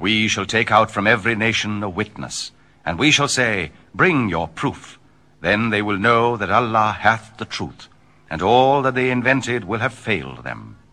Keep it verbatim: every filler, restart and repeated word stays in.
we shall take out from every nation a witness, and we shall say, bring your proof. Then they will know that Allah hath the truth, and all that they invented will have failed them.